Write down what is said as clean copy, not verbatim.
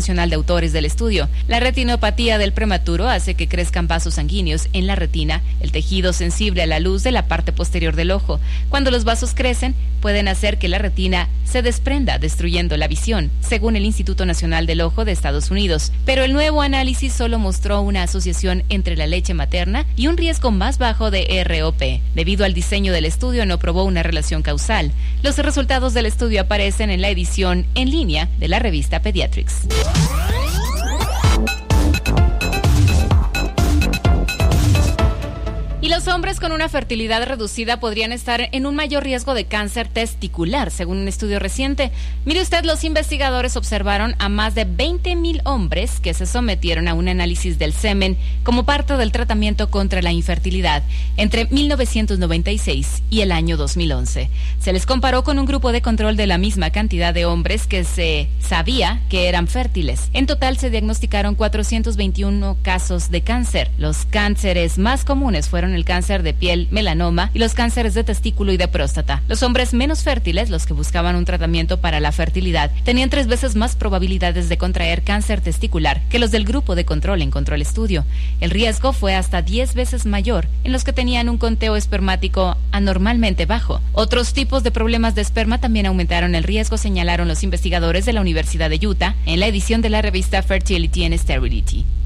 Nacional de Autores del estudio. La retinopatía del prematuro hace que crezcan vasos sanguíneos en la retina, el tejido sensible a la luz de la parte posterior del ojo. Cuando los vasos crecen, pueden hacer que la retina se desprenda, destruyendo la visión, según el Instituto Nacional del Ojo de Estados Unidos. Pero el nuevo análisis solo mostró una asociación entre la leche materna y un riesgo más bajo de ROP. Debido al diseño del estudio, no probó una relación causal. Los resultados del estudio aparecen en la edición en línea de la revista Pediatrics. Y los hombres con una fertilidad reducida podrían estar en un mayor riesgo de cáncer testicular, según un estudio reciente. Mire usted, los investigadores observaron a más de 20,000 hombres que se sometieron a un análisis del semen como parte del tratamiento contra la infertilidad entre 1996 y el año 2011. Se les comparó con un grupo de control de la misma cantidad de hombres que se sabía que eran fértiles. En total se diagnosticaron 421 casos de cáncer. Los cánceres más comunes fueron el cáncer de piel, melanoma y los cánceres de testículo y de próstata. Los hombres menos fértiles, los que buscaban un tratamiento para la fertilidad, tenían 3 veces más probabilidades de contraer cáncer testicular que los del grupo de control en control estudio. El riesgo fue hasta 10 veces mayor en los que tenían un conteo espermático anormalmente bajo. Otros tipos de problemas de esperma también aumentaron el riesgo, señalaron los investigadores de la Universidad de Utah en la edición de la revista Fertility and Sterility.